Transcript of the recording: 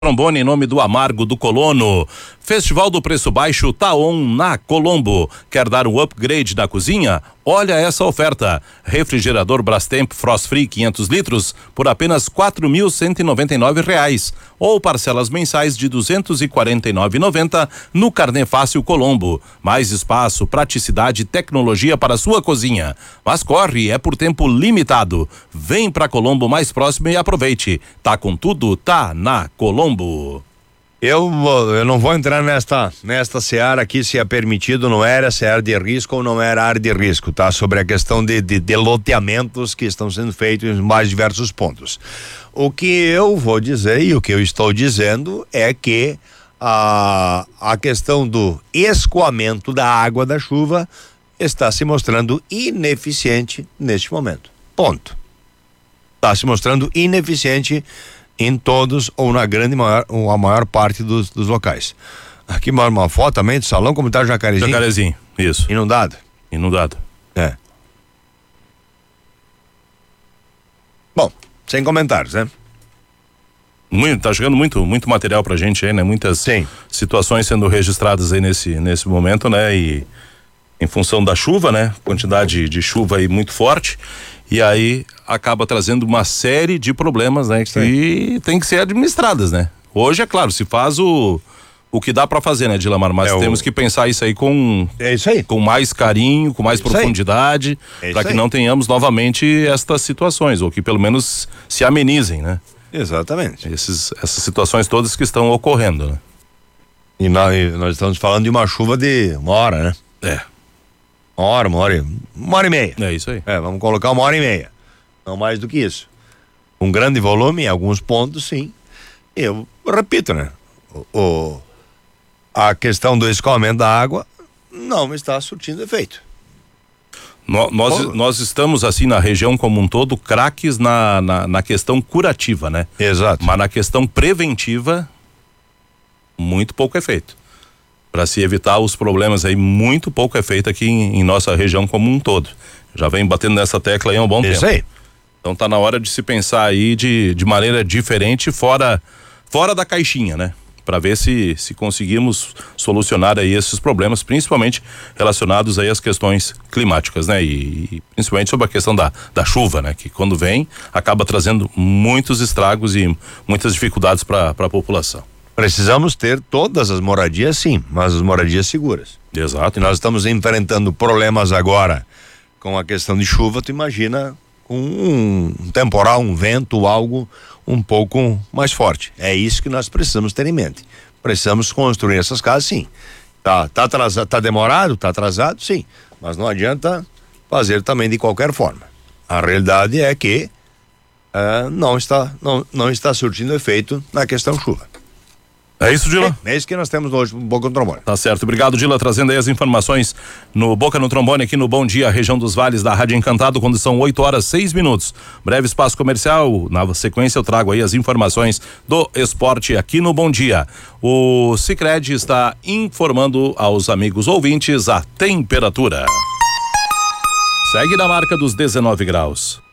Trombone em nome do Amargo do Colono. Festival do Preço Baixo tá on na Colombo. Quer dar um upgrade na cozinha? Olha essa oferta. Refrigerador Brastemp Frost Free 500 litros por apenas R$4.199 ou parcelas mensais de R$249,90 no Carnê Fácil Colombo. Mais espaço, praticidade e tecnologia para sua cozinha. Mas corre, é por tempo limitado. Vem pra Colombo mais próximo e aproveite. Tá com tudo, tá na Colombo. Eu não vou entrar nesta seara aqui se é permitido, não era, se é área de risco ou não era área de risco, tá? Sobre a questão de loteamentos que estão sendo feitos em mais diversos pontos. O que eu vou dizer e o que eu estou dizendo é que a questão do escoamento da água da chuva está se mostrando ineficiente neste momento. Ponto. Está se mostrando ineficiente em todos ou na grande ou a maior parte dos locais. Aqui uma foto também do salão comunitário Jacarezinho. Jacarezinho, isso. Inundado. É. Bom, sem comentários, né? Tá chegando muito material pra gente aí, né? Muitas situações sendo registradas aí nesse momento, né? E em função da chuva, né? Quantidade de chuva aí muito forte. E aí acaba trazendo uma série de problemas, né? Que tem que ser administradas, né? Hoje, é claro, se faz o que dá para fazer, né, Dilamar? Mas temos que pensar isso aí com mais carinho, com mais profundidade, para que não tenhamos novamente estas situações, ou que pelo menos se amenizem, né? Exatamente. Essas situações todas que estão ocorrendo, né? E nós estamos falando de uma chuva de 1 hora, né? Uma hora e meia. É isso aí. Vamos colocar 1h30. Não mais do que isso. Um grande volume em alguns pontos, sim. Eu repito, né? A questão do escoamento da água não está surtindo efeito. Nós estamos assim na região como um todo craques na questão curativa, né? Exato. Mas na questão preventiva, muito pouco efeito. Para se evitar os problemas aí, muito pouco é feito aqui em nossa região como um todo. Já vem batendo nessa tecla aí há um bom tempo. Isso aí. Então tá na hora de se pensar aí de maneira diferente, fora da caixinha, né? Para ver se conseguimos solucionar aí esses problemas, principalmente relacionados aí às questões climáticas, né? E principalmente sobre a questão da chuva, né? Que quando vem, acaba trazendo muitos estragos e muitas dificuldades para a população. Precisamos ter todas as moradias, sim, mas as moradias seguras. Exato. E nós estamos enfrentando problemas agora com a questão de chuva, tu imagina com um temporal, um vento, algo um pouco mais forte. É isso que nós precisamos ter em mente. Precisamos construir essas casas, sim. Tá atrasado, tá demorado, tá atrasado, sim, mas não adianta fazer também de qualquer forma. A realidade é que não está surtindo efeito na questão chuva. É isso, Dila? É isso que nós temos hoje no Boca no Trombone. Tá certo, obrigado, Dila, trazendo aí as informações no Boca no Trombone, aqui no Bom Dia, região dos Vales da Rádio Encantado, quando são 8h06. Breve espaço comercial, na sequência eu trago aí as informações do esporte aqui no Bom Dia. O Sicredi está informando aos amigos ouvintes a temperatura. Segue na marca dos 19 graus.